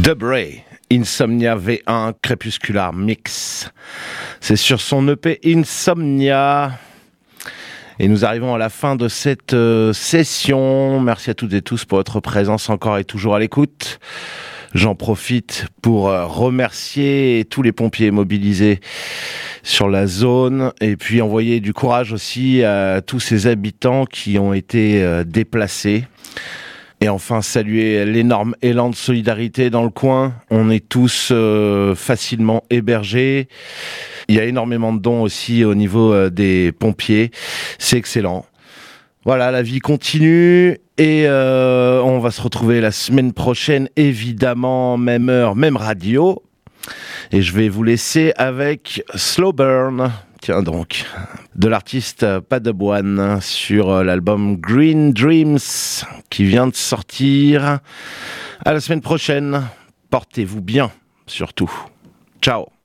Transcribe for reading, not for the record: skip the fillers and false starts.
Dubray, Insomnia V1 Crépuscular Mix. C'est sur son EP Insomnia. Et nous arrivons à la fin de cette session. Merci à toutes et tous pour votre présence encore et toujours à l'écoute. J'en profite pour remercier tous les pompiers mobilisés sur la zone et puis envoyer du courage aussi à tous ces habitants qui ont été déplacés. Et enfin, saluer l'énorme élan de solidarité dans le coin. On est tous facilement hébergés. Il y a énormément de dons aussi au niveau des pompiers. C'est excellent. Voilà, la vie continue et on va se retrouver la semaine prochaine, évidemment, même heure, même radio. Et je vais vous laisser avec Slow Burn. Tiens donc, de l'artiste Padawan sur l'album Green Dreams qui vient de sortir. À la semaine prochaine. Portez-vous bien, surtout. Ciao.